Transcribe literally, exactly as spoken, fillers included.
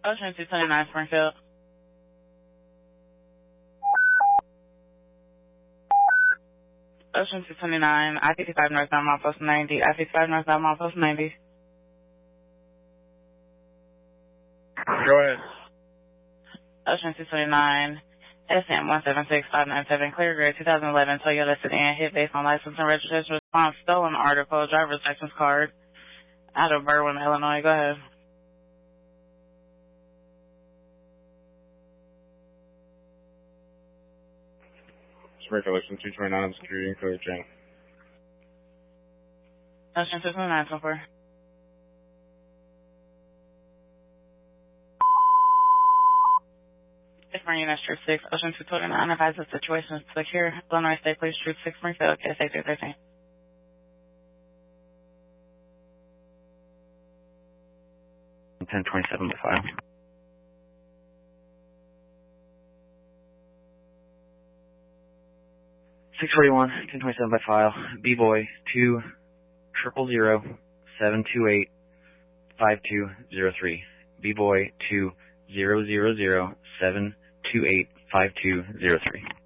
Ocean two twenty-nine, Springfield. Ocean two twenty-nine, I fifty-five northbound, milepost ninety. I fifty-five northbound, milepost ninety. Go ahead. Ocean two twenty-nine, S M one seven six five nine seven, clear grade two thousand eleven Toyota sedan, hit based on license and registration response, stolen article, driver's license card, out of Berwyn, Illinois. Go ahead. Springfield, Ocean two twenty-nine, security and clear channel. Ocean two twenty-nine, so far. Marina Street six, Ocean two twenty-nine, advise the situation is secure. Illinois State Police Street six, Springfield, K S A two thirteen. ten twenty-seven by file. six forty-one, ten twenty-seven by file. B-boy two triple zero seven two eight five two zero three. B-boy two zero zero zero seven two eight five two zero three.